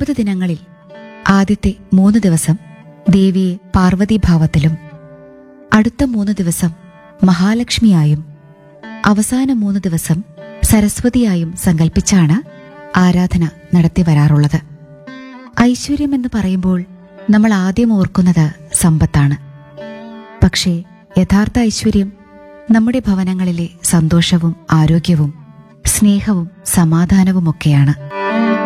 9 ദിനങ്ങളിൽ ആദ്യത്തെ 3 ദിവസം ദേവിയെ പാർവതീഭാവത്തിലും അടുത്ത 3 ദിവസം മഹാലക്ഷ്മിയായും അവസാന 3 ദിവസം സരസ്വതിയായും സങ്കല്പിച്ചാണ് ആരാധന നടത്തി വരാറുള്ളത്. ഐശ്വര്യമെന്ന് പറയുമ്പോൾ നമ്മൾ ആദ്യം ഓർക്കുന്നത് സമ്പത്താണ്. പക്ഷേ യഥാർത്ഥ ഐശ്വര്യം നമ്മുടെ ഭവനങ്ങളിലെ സന്തോഷവും ആരോഗ്യവും സ്നേഹവും സമാധാനവുമൊക്കെയാണ്.